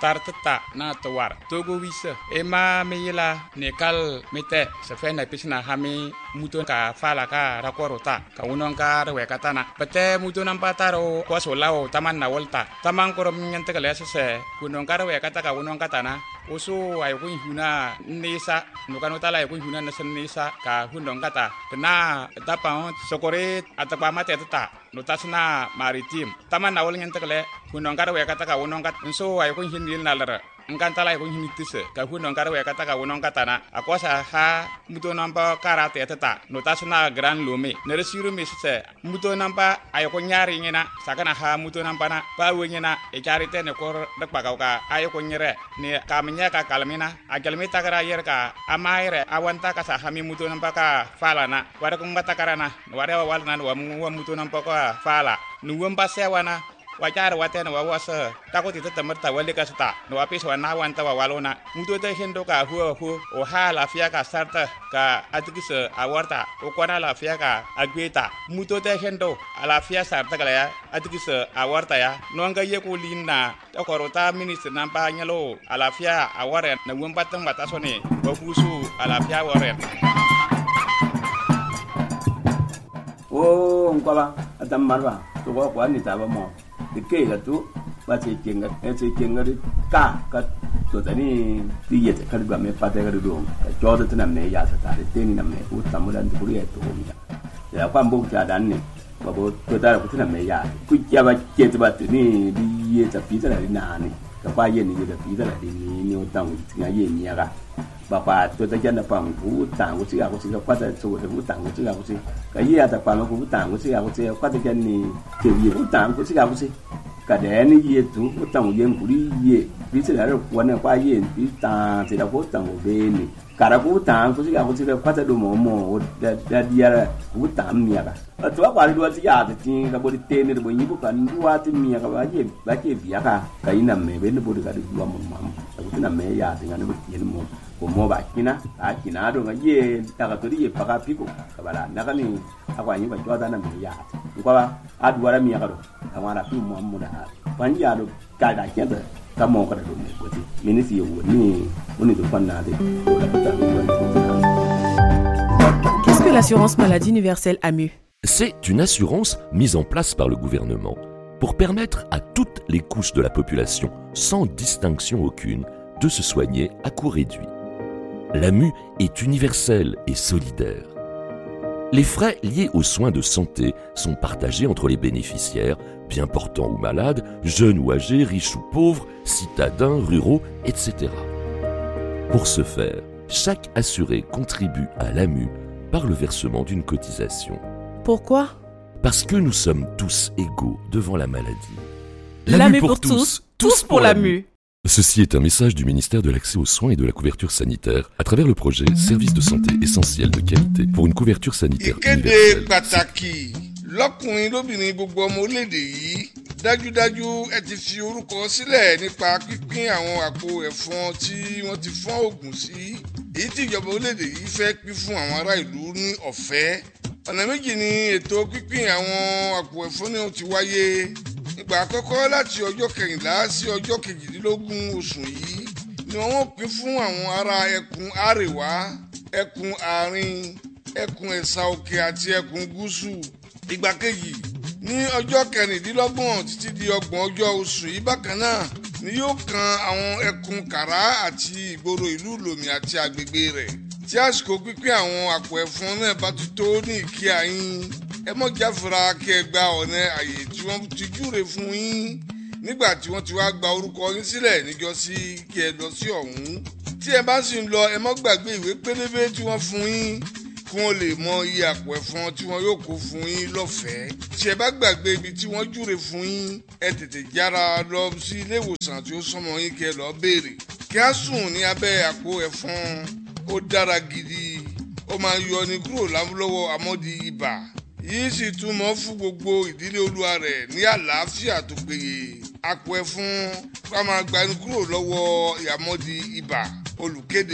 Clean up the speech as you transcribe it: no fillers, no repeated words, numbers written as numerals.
tartata na tawar togo wisa ema meyila nekal mete sefena pisna hami muton ka fala ka rakorota ka unon ka rewekatana pete muton ampataro ko solao taman na volta taman korom nyante kale se kunon ka rewekata ka unon katana usu ay kun huna nisa nukano tala ay kun huna nisa ka hunon kata kena tapa sokore atapa mate tata notasna maritim taman na wol nyante kale kunon ka rewekata ka unon kat so ay kun hinil nalara engkantala ay kun hinitise ka hunon ka rewekata ka unon katana akosa ha muton ampa karate tata notasna gran lome neresiru misse muton ampa ay kun nyari ngena sakana ha muton ampa na pa wenyena e charite ne kor dak pakauka ay kun nyere ne kamenya ka kalmina agalmita kara yer ka amaire awanta ka sa hami muton ampa ka fala na wara kun batakarana wara walna wa muton ampa ka fala nuwam pasewana wajar watena wawasa takut itu temerta wali kasata no apis wana wanta walona mutu te hendo ka hu o hala fia ka sarta ka atikise awarta o kwana la fia ka agweta mutu te hendo ala fia sarta kala ya atikise awarta ya no anga ye ko linna to korota minister nampa nyalo ala fia aware na wompatang batasone bafusu ala fia aware o ngwaba adam marwa to ko kwani taba mo dike ga tu ba ce kenga ka to tani tiye ta kalba me fata ga do ka jodo tana me ya ta tare teni na me u tamudan du kuriya to mi ya kwan bu ta dan ne ba bo to tare ku tana me ya ku ya ba ke ta ba ni diye ta fi ta na ne ka ba ye ni da fi ta ni o tang tinga ye ni ya ga ba pa to ta jana pa mu tang ku ga ku ga kwa ta so da mu tang ku ga ku ka ye ta pa ma ku tang ku ga ku kwa ta jani ke ye ku tang ku ga ku ka da ni ye tu ku tang ye ku ri ye bi se da ko na kwa ye bi ta se da ko tang o be ni ka ra ku tang ku ga ku kwa ta do mo da dia ku tang mi ya ka to kwa ri do ti ya ti ka bo di te ni bo yi ku ka nduwa ti mi ya ka ba ke bi ya ka ina me be ni bo ga di do mo ku na me ya ti ga ni bo ti ni mo mo ba kina a kina do ngaye taka tori e paka piko kabala nakani akwa nyi ba joda na me ya kwa adwara mi yakado kamara fi mo muda panja do kada kenda kamo kada do me goti minisi yo ni oni do panna de Qu'est-ce que l'assurance maladie universelle AMU? C'est une assurance mise en place par le gouvernement pour permettre à toutes les couches de la population, sans distinction aucune, de se soigner à coût réduit. L'AMU est universelle et solidaire. Les frais liés aux soins de santé sont partagés entre les bénéficiaires, bien portants ou malades, jeunes ou âgés, riches ou pauvres, citadins, ruraux, etc. Pour ce faire, chaque assuré contribue à l'AMU par le versement d'une cotisation. Pourquoi? Parce que nous sommes tous égaux devant la maladie. L'AMU pour tous, tous pour l'AMU. Ceci est un message du ministère de l'Accès aux soins et de la couverture sanitaire à travers le projet Service de santé essentiel de qualité pour une couverture sanitaire universelle. Lọ́kùnrin lóbìnrin gbogbo ọmọ orílẹ̀-èdè yìí dájúdájú ẹ ti fi orúkọ sílẹ̀ nípa pínpín àwọn àpò ẹ̀fọn tí wọ́n ti fọ́n oògùn sí èyí tí ìjọba orílẹ̀-èdè yìí fẹ́ pín fún àwọn ará ìlú ní ọ̀fẹ́. Ọ̀nà méjì ni ètò pínpín àwọn àpò ẹ̀fọn náà ti wáyé. Ìgbà àkọ́kọ́ láti ọjọ́ 14 sí ọjọ́ 18 oṣù yìí ni wọ́n ó pín fún àwọn ará ẹkùn àríwá, ẹkùn àárín, ẹkùn ẹ̀sà òkè àti ẹkùn gúúsù. Ìgbà kejì ní ọjọ́ 16 títí di 30 ọjọ́ oṣù yìí bákan náà ni yóò kan àwọn ẹkùn kàrá àti ìgboro ìlú lòmì àti agbègbè rẹ̀. Tí àsìkò pínpín àwọn àpò ẹ̀fọn náà bá ti tó ní ìkí àyín ẹ mọ̀ jáfara kí ẹ gba ọ̀nà àyè tí wọ́n ti júre fún yín nígbà tí wọ́n ti wá gba orúkọ yín sílẹ̀ níjọ́sí kí ẹ lọ sí ọ̀hún. Tí ẹ bá sì ń lọ ẹ mọ́ gbàgbé ìwé pélébé tí wọ́n fún yín kí wọ́n lè mọ iye àpò ẹ̀fọn tí wọ́n yóò kó fún yín lọ́fẹ̀ẹ́. Tí ẹ bá gbàgbé ibi tí wọ́n júre fún yín ẹ tètè jára lọ sí ilé ìwòsàn tí ó súnmọ́ yín kí ẹ lọ béèrè. Kí á sùn ní abẹ́ àpò ẹ̀fọn ó dára gidi ó máa ń yọni kúrò lọ́wọ́ àmọ́dí ibà yìí sì túmọ̀ fún gbogbo ìdílé olúwa rẹ̀ ní àlàáfíà tó péye. Àpò ẹ̀fọn ká máa gbani kúrò lọ́wọ́ ìyàmọ́dí ibà olùkéde